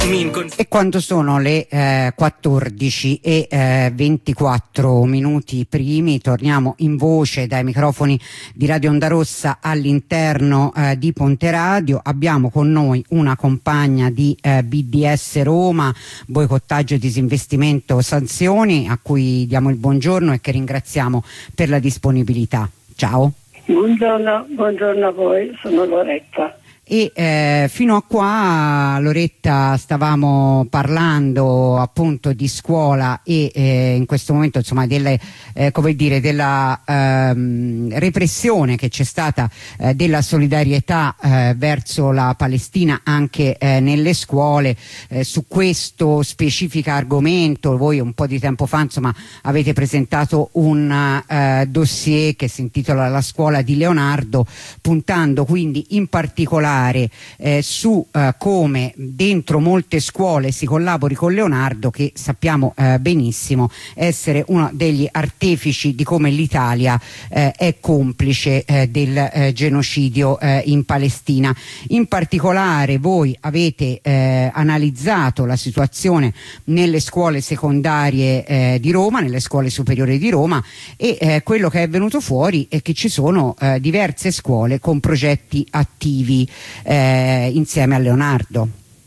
E quando sono le 14 e 24 minuti primi, torniamo in voce dai microfoni di Radio Onda Rossa all'interno di Ponte Radio. Abbiamo con noi una compagna di BDS Roma, boicottaggio, disinvestimento, sanzioni, a cui diamo il buongiorno e che ringraziamo per la disponibilità. Ciao. Buongiorno a voi, sono Loretta. E fino a qua, Loretta, stavamo parlando appunto di scuola e in questo momento insomma della repressione che c'è stata, della solidarietà verso la Palestina anche nelle scuole. Su questo specifico argomento voi un po' di tempo fa insomma avete presentato un dossier che si intitola La scuola di Leonardo, puntando quindi in particolare su come dentro molte scuole si collabori con Leonardo, che sappiamo benissimo essere uno degli artefici di come l'Italia è complice del genocidio in Palestina. In particolare voi avete analizzato la situazione nelle scuole secondarie di Roma, nelle scuole superiori di Roma, e quello che è venuto fuori è che ci sono diverse scuole con progetti attivi insieme a Leonardo.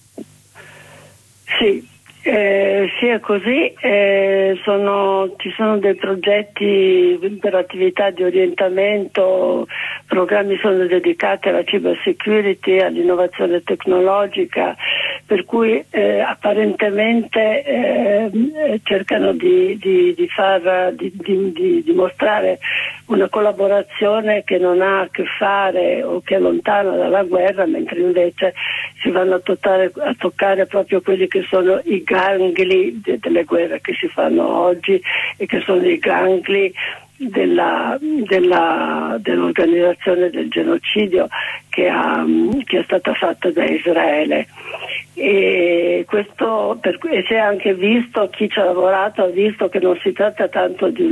Sì, è così. Ci sono dei progetti per attività di orientamento, programmi sono dedicati alla cyber security, all'innovazione tecnologica, per cui apparentemente cercano di dimostrare una collaborazione che non ha a che fare o che è lontana dalla guerra, mentre invece si vanno a toccare proprio quelli che sono i gangli delle guerre che si fanno oggi e che sono i gangli dell'organizzazione del genocidio che è stata fatta da Israele. E questo e si è anche visto, chi ci ha lavorato ha visto che non si tratta tanto di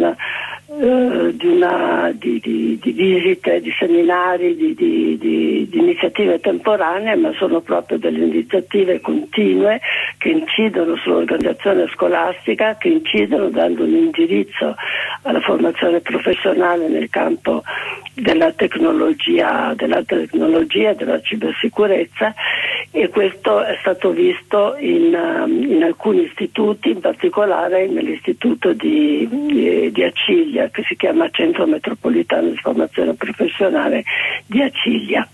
visite, di seminari, di iniziative temporanee, ma sono proprio delle iniziative continue che incidono sull'organizzazione scolastica, che incidono dando un indirizzo alla formazione professionale nel campo della tecnologia, della cibersicurezza, e questo è stato visto in alcuni istituti, in particolare nell'istituto di Acilia, che si chiama Centro Metropolitano di Formazione Professionale di Acilia.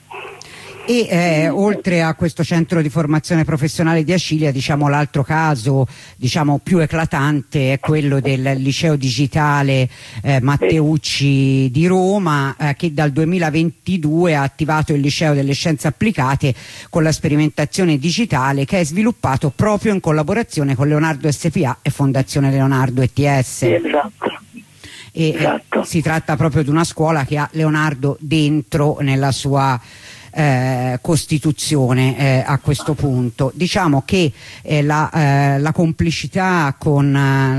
E oltre a questo centro di formazione professionale di Acilia, diciamo l'altro caso più eclatante è quello del liceo digitale Matteucci di Roma, che dal 2022 ha attivato il liceo delle scienze applicate con la sperimentazione digitale, che è sviluppato proprio in collaborazione con Leonardo SPA e Fondazione Leonardo ETS. Esatto. Esatto. Si tratta proprio di una scuola che ha Leonardo dentro nella sua Costituzione. A questo punto diciamo che la complicità con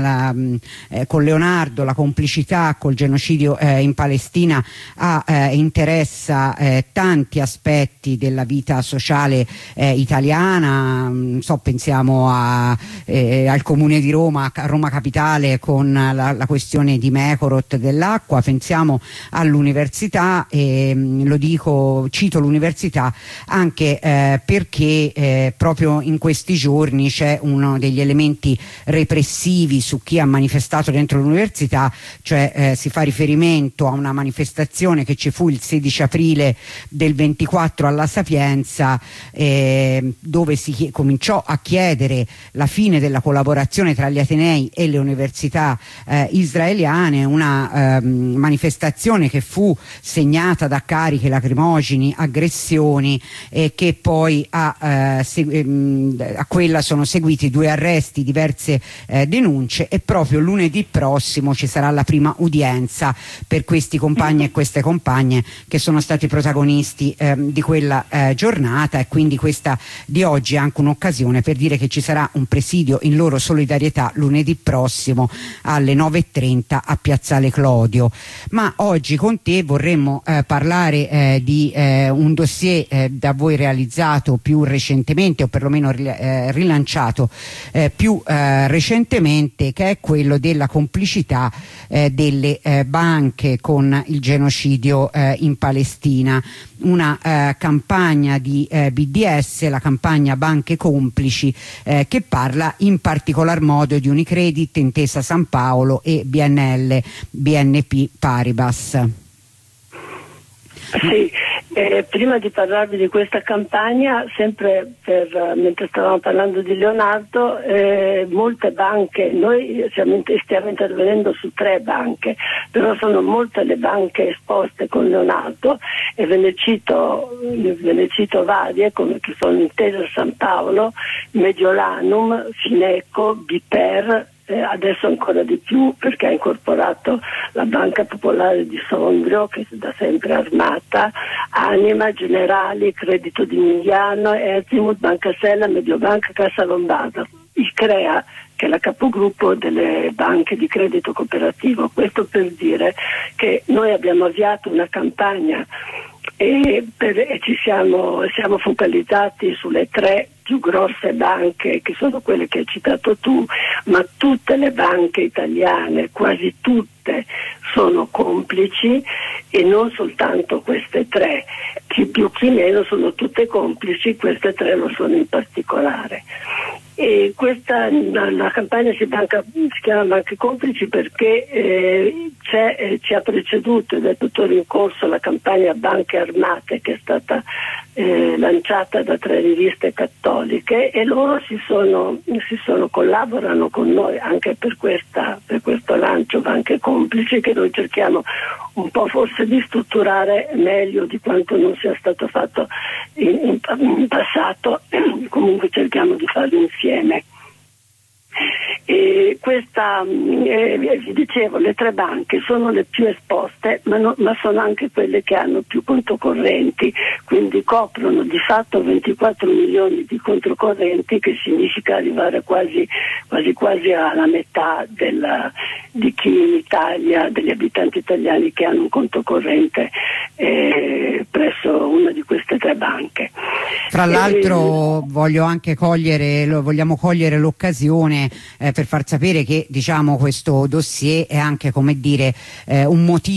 Leonardo, la complicità col genocidio in Palestina interessa tanti aspetti della vita sociale italiana. Pensiamo al Comune di Roma, a Roma Capitale, con la questione di Mecorot dell'acqua, pensiamo all'università, cito l'università anche perché proprio in questi giorni c'è uno degli elementi repressivi su chi ha manifestato dentro l'università, cioè si fa riferimento a una manifestazione che ci fu il 16 aprile del 24 alla Sapienza, dove si cominciò a chiedere la fine della collaborazione tra gli atenei e le università israeliane, una manifestazione che fu segnata da cariche lacrimogeni, aggressioni, che poi a quella sono seguiti 2 arresti, diverse denunce, e proprio lunedì prossimo ci sarà la prima udienza per questi compagni e queste compagne che sono stati protagonisti di quella giornata, e quindi questa di oggi è anche un'occasione per dire che ci sarà un presidio in loro solidarietà lunedì prossimo alle 9:30 a Piazzale Clodio. Ma oggi con te vorremmo parlare di un dossier da voi realizzato più recentemente, o perlomeno rilanciato più recentemente, che è quello della complicità delle banche con il genocidio in Palestina. Una campagna di BDS, la campagna Banche Complici, che parla in particolar modo di Unicredit, Intesa San Paolo e BNP Paribas. Sì, prima di parlarvi di questa campagna, sempre mentre stavamo parlando di Leonardo, molte banche, noi stiamo intervenendo su 3 banche, però sono molte le banche esposte con Leonardo, e ve ne cito varie, come che sono Intesa San Paolo, Mediolanum, Fineco, Biper, adesso ancora di più perché ha incorporato la Banca Popolare di Sondrio, che è da sempre armata, Anima, Generali, Credito di Migliano, Ezimut, Banca Sella, Mediobanca, Cassa Lombarda, il CREA, che è la capogruppo delle banche di credito cooperativo. Questo per dire che noi abbiamo avviato una campagna e ci siamo focalizzati sulle 3 più grosse banche, che sono quelle che hai citato tu, ma tutte le banche italiane, quasi tutte, sono complici, e non soltanto queste 3, chi più chi meno sono tutte complici, queste 3 lo sono in particolare. E la campagna si chiama Banche Complici perché ci ha preceduto ed è tuttora in corso la campagna Banche Armate, che è stata lanciata da 3 riviste cattoliche, e loro collaborano con noi anche per questo lancio Banche Complici, che noi cerchiamo un po' forse di strutturare meglio di quanto non sia stato fatto in passato. Comunque cerchiamo di farlo insieme. E vi dicevo, le 3 banche sono le più esposte, ma sono anche quelle che hanno più conto correnti, quindi coprono di fatto 24 milioni di conto correnti, che significa arrivare quasi alla metà di chi in Italia, degli abitanti italiani che hanno un conto corrente presso una di queste 3 banche. Tra l'altro vogliamo cogliere l'occasione per far sapere che, diciamo, questo dossier è anche, come dire, un motivo